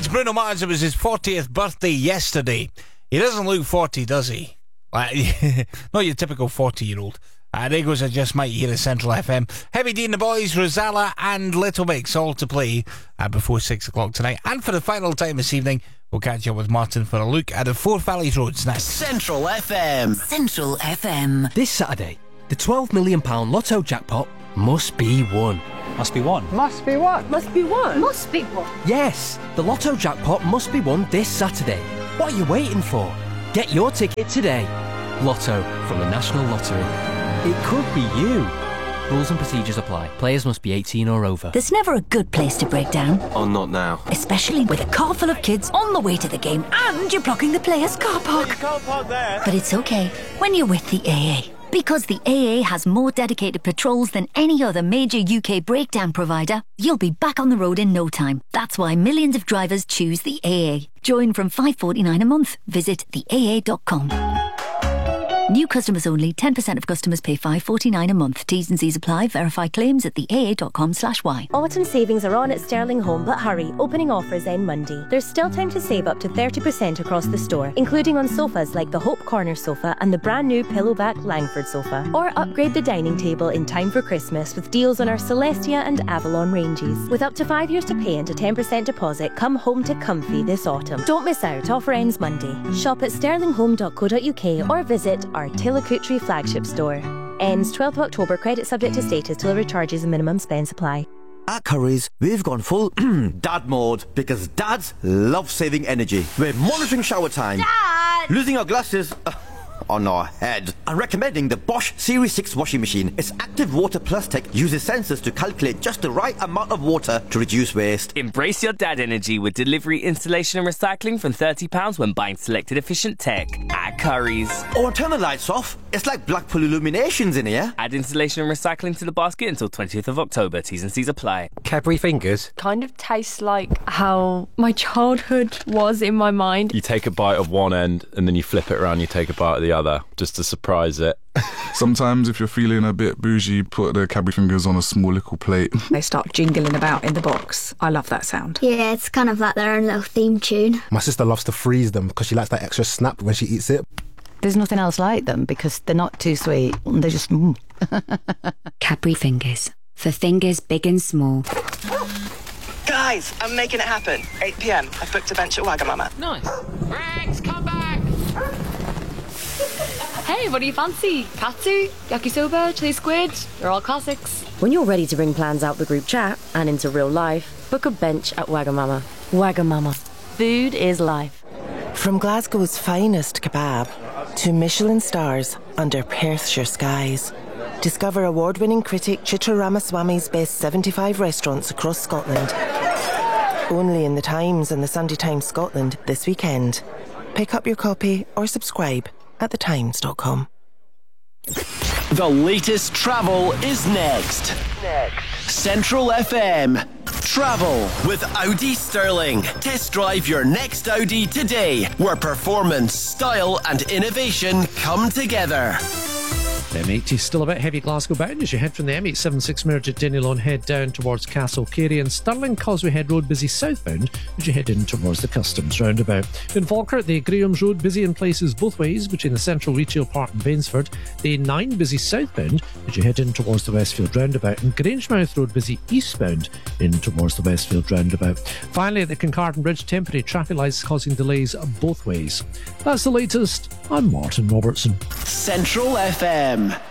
Bruno Mars. It was his 40th birthday yesterday. He doesn't look 40, does he? Not your typical 40-year-old. There goes I Just Might here at Central FM. Heavy D and the Boys, Rosala and Little Mix, all to play before 6 o'clock tonight. And for the final time this evening, we'll catch up with Martin for a look at the Forth Valleys Roads next. Central FM. Central FM. This Saturday, the £12 million Lotto jackpot must be won. Must be won. Must be what? Must be won. Must be won. Yes, the Lotto jackpot must be won this Saturday. What are you waiting for? Get your ticket today. Lotto from the National Lottery. It could be you. Rules and procedures apply. Players must be 18 or over. There's never a good place to break down. Oh, not now. Especially with a car full of kids on the way to the game and you're blocking the players' car park. You can't park there. But it's okay when you're with the AA. Because the AA has more dedicated patrols than any other major UK breakdown provider, you'll be back on the road in no time. That's why millions of drivers choose the AA. Join from $5.49 a month. Visit theaa.com. New customers only. 10% of customers pay $5.49 a month. T's and C's apply. Verify claims at theaa.com/y. Autumn savings are on at Sterling Home, but hurry, opening offers end Monday. There's still time to save up to 30% across the store, including on sofas like the Hope Corner sofa and the brand new Pillowback Langford sofa. Or upgrade the dining table in time for Christmas with deals on our Celestia and Avalon ranges. With up to 5 years to pay and a 10% deposit, come home to comfy this autumn. Don't miss out, offer ends Monday. Shop at sterlinghome.co.uk or visit our Tillicootree flagship store. Ends 12th of October. Credit subject to status. Delivery charges and minimum spend supply. At Currys, we've gone full dad mode because dads love saving energy. We're monitoring shower time, Dad! losing our glasses on our head, and recommending the Bosch Series 6 washing machine. Its active water plus tech uses sensors to calculate just the right amount of water to reduce waste. Embrace your dad energy with delivery, installation and recycling from £30 when buying selected efficient tech at Currys. Oh, and turn the lights off. It's like Blackpool Illuminations in here. Add installation and recycling to the basket until 20th of October. T's and C's apply. Cadbury fingers. Kind of tastes like how my childhood was in my mind. You take a bite of one end and then you flip it around, you take a bite of the other just to surprise it. Sometimes if you're feeling a bit bougie, put the Cadbury fingers on a small little plate. They start jingling about in the box. I love that sound. Yeah, it's kind of like their own little theme tune. My sister loves to freeze them because she likes that extra snap when she eats it. There's nothing else like them because they're not too sweet. They're just... Cadbury Fingers. For fingers big and small. Guys, I'm making it happen. 8 p.m. I've booked a bench at Wagamama. Nice. Rex, come back! Hey, what do you fancy? Katsu, yakisoba, chili squid? They're all classics. When you're ready to bring plans out the group chat and into real life, book a bench at Wagamama. Wagamama. Food is life. From Glasgow's finest kebab to Michelin stars under Perthshire skies, discover award-winning critic Chitra Ramaswamy's best 75 restaurants across Scotland. Only in the Times and the Sunday Times Scotland this weekend. Pick up your copy or subscribe at thetimes.com. The latest travel is next. Central FM. Travel with Audi Sterling. Test drive your next Audi today, where performance, style and innovation come together. M80 is still a bit heavy Glasgow bound as you head from the M876 merge at Dinniloan, head down towards Castle Carey, and Stirling Causeway Head Road busy southbound as you head in towards the Customs roundabout. In Falkirk, the Graham's Road busy in places both ways between the Central Retail Park and Bainsford. The A9 busy southbound as you head in towards the Westfield roundabout, and Grangemouth Road busy eastbound in towards the Westfield roundabout. Finally, at the Kincardine Bridge, temporary traffic lights causing delays both ways. That's the latest. I'm Martin Robertson. Central FM.